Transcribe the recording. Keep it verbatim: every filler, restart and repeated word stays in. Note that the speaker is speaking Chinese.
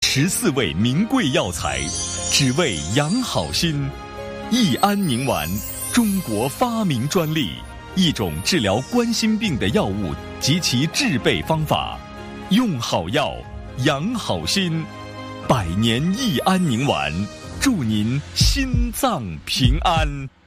十四味名贵药材，只为养好心。益安宁丸，中国发明专利，一种治疗冠心病的药物及其制备方法。用好药，养好心。百年益安宁丸，祝您心脏平安。